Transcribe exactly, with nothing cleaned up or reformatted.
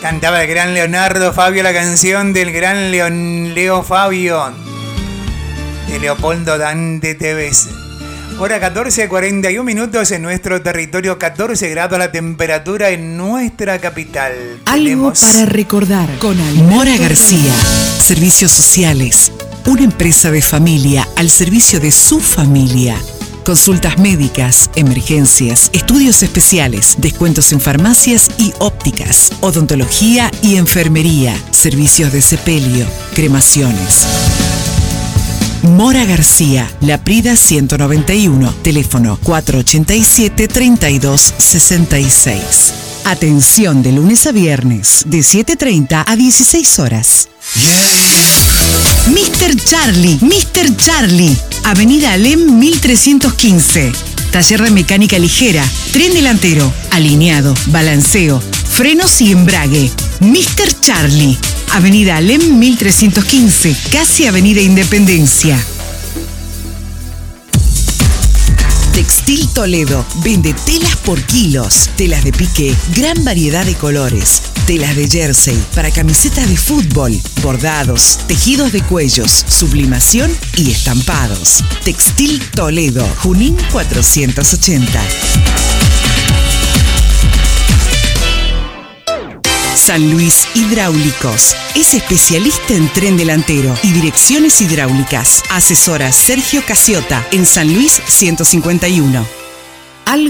Cantaba el gran Leonardo Fabio la canción del gran Leon, Leo Fabio, de Leopoldo Dante Tevez. Hora catorce, cuarenta y un minutos en nuestro territorio, catorce grados la temperatura en nuestra capital. Algo Tenemos... para recordar con Mora García. Servicios sociales. Una empresa de familia al servicio de su familia. Consultas médicas, emergencias, estudios especiales, descuentos en farmacias y ópticas, odontología y enfermería, servicios de sepelio, cremaciones. Mora García, La Prida ciento noventa y uno, teléfono cuatro ochenta y siete, treinta y dos sesenta y seis. Atención de lunes a viernes, de siete treinta a dieciséis horas. mister Charlie, mister Charlie, Avenida Alem mil trescientos quince. Taller de mecánica ligera, tren delantero, alineado, balanceo, frenos y embrague. mister Charlie, Avenida Alem mil trescientos quince, casi Avenida Independencia. Textil Toledo vende telas por kilos, telas de piqué, gran variedad de colores, telas de jersey para camisetas de fútbol, bordados, tejidos de cuellos, sublimación y estampados. Textil Toledo, Junín cuatrocientos ochenta. San Luis Hidráulicos. Es especialista en tren delantero y direcciones hidráulicas. Asesora Sergio Casiota en San Luis ciento cincuenta y uno.